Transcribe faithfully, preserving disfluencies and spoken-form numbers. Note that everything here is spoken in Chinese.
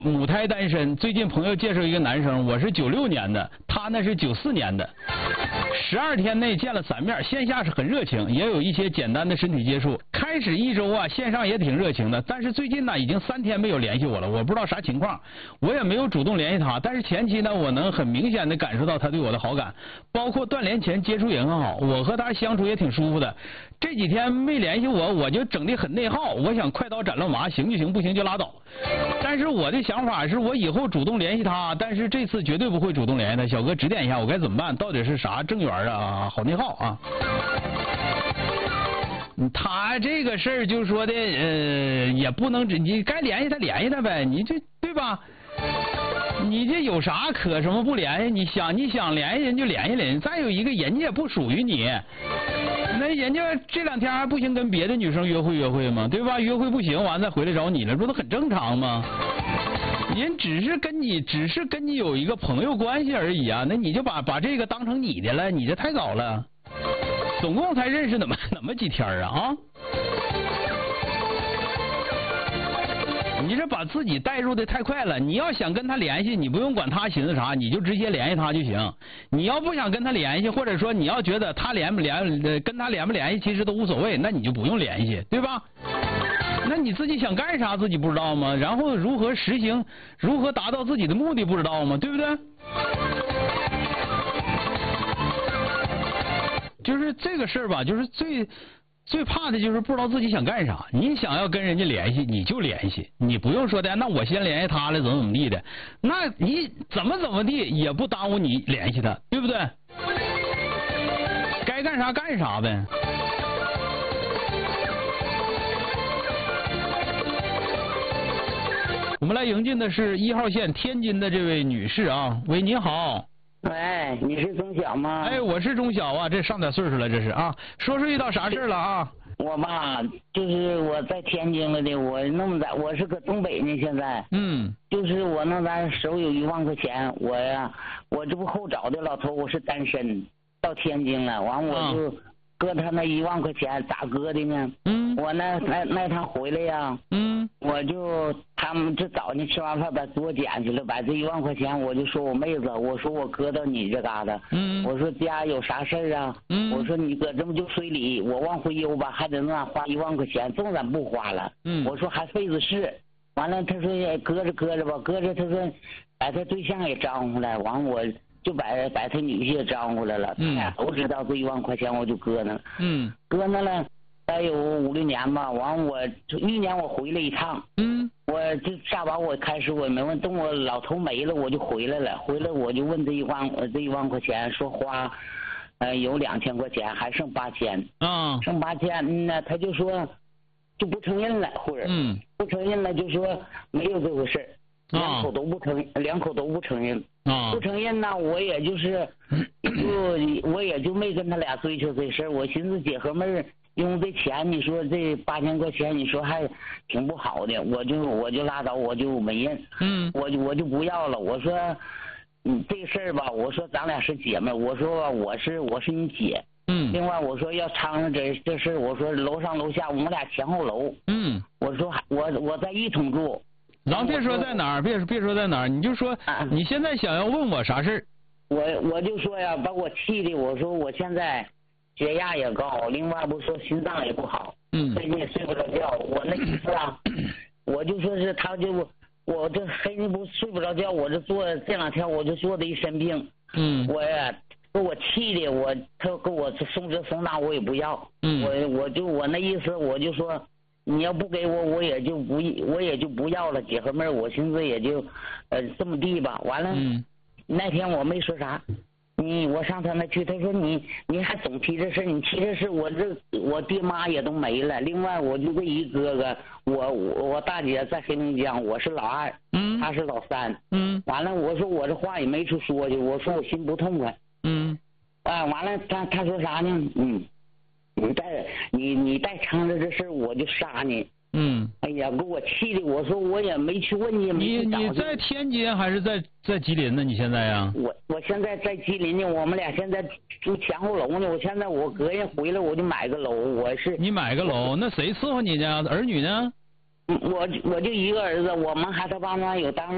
母胎单身，最近朋友介绍一个男生，我是九六年的，他呢是九四年的，十二天内见了三面，线下是很热情，也有一些简单的身体接触。开始一周啊，线上也挺热情的，但是最近呢，已经三天没有联系我了，我不知道啥情况，我也没有主动联系他。但是前期呢，我能很明显的感受到他对我的好感，包括断联前接触也很好，我和他相处也挺舒服的。这几天没联系我，我就整得很内耗，我想快刀斩乱麻，行就行，不行就拉倒。但是我的想法是我以后主动联系他，但是这次绝对不会主动联系他。小哥指点一下我该怎么办？到底是啥正缘啊？好内耗啊！他这个事儿就说的呃，也不能你该联系他联系他呗，你这对吧？你这有啥可什么不联系？你想你想联系人就联系人，再有一个人家也不属于你。那人家这两天还不行跟别的女生约会约会吗？对吧？约会不行，完再回来找你了，不都很正常吗？人只是跟你只是跟你有一个朋友关系而已啊，那你就把把这个当成你的了，你这太早了。总共才认识那么那么几天啊啊！你这把自己带入的太快了。你要想跟他联系，你不用管他寻思啥，你就直接联系他就行。你要不想跟他联系，或者说你要觉得他联不联跟他联不联系，其实都无所谓，那你就不用联系，对吧？那你自己想干啥自己不知道吗？然后如何实行，如何达到自己的目的不知道吗？对不对？就是这个事儿吧，就是最最怕的就是不知道自己想干啥。你想要跟人家联系，你就联系，你不用说的那我先联系他了，怎么怎么地的，那你怎么怎么地也不耽误你联系他，对不对？该干啥干啥呗。我们来迎进的是一号线天津的这位女士啊，喂，你好。 喂，你是钟晓吗？ 哎，我是钟晓啊，这上点岁数了，这是啊。说说遇到啥事了啊？ 我吧，就是我在天津了的，我那么在，我是搁东北呢，现在。嗯。就是我那咱手有一万块钱，我呀，我这不后找的老头，我是单身，到天津了，完我就搁他那一万块钱，咋搁的呢？嗯。我那那那趟回来呀。嗯。我就他们这早上吃完饭把给我捡去了，把这一万块钱我就说我妹子，我说我搁到你这嘎达，嗯，我说家有啥事儿啊？嗯，我说你搁这么就水里，我往回邮吧，还得那花一万块钱，纵然不花了，嗯，我说还费子事，完了他说也搁着搁着吧，搁着他说把他对象也招呼来，完我就把把他女婿也招呼来了，嗯，他俩都知道这一万块钱我就搁那，嗯，搁那了。再有五六年吧，完我一年我回来一趟，嗯，我这下把我开始我也没问，等我老头没了我就回来了，回来我就问这一万这一万块钱，说花，呃有两千块钱还剩八千，啊，剩八千，嗯呢他就说就不承认了，或者嗯不承认了就说没有这回事，两口都不承两口都不承认，啊，不承认呢我也就是就我也就没跟他俩追求这事儿，我寻思姐和妹儿。用这钱，你说这八千块钱，你说还挺不好的，我就我就拉倒，我就没认，嗯，我就我就不要了。我说，嗯，这事儿吧，我说咱俩是姐妹，我说我是我是你姐，嗯，另外我说要掺上这这事，我说楼上楼下我们俩前后楼，嗯，我说我我在一同住， 然后别说在哪儿，别别说在哪儿，你就说、啊、你现在想要问我啥事儿， 我我就说呀，把我气的，我说我现在。血压也高，另外不说心脏也不好，嗯，最近也睡不着觉。我那意思啊，我就说是他就我这黑天不睡不着觉，我这做这两天我就做的一身病，嗯，我呀给我气的，我他给我送这送那我也不要，嗯，我我就我那意思我就说你要不给我我也就不我也就不要了，姐和妹我寻思也就呃这么地吧。完了，嗯，那天我没说啥。你我上他那去，他说你你还总提这事，你提这事，我这我爹妈也都没了。另外我就这一哥哥，我我我大姐在黑龙江，我是老二，嗯，他是老三，嗯，完了我说我这话也没处说去，我说我心不痛快，嗯，啊，完了他他说啥呢？嗯，你再你你再撑着这事我就杀你。嗯，哎呀，给我气的！我说我也没去问你， 你你在天津还是在在吉林呢？你现在呀？ 我我现在在吉林呢，我们俩现在住前后楼呢。我现在我隔夜回来我就买个楼，我是你买个楼，那谁伺候你呢？儿女呢？ 我我就一个儿子，我们还他爸妈有单位。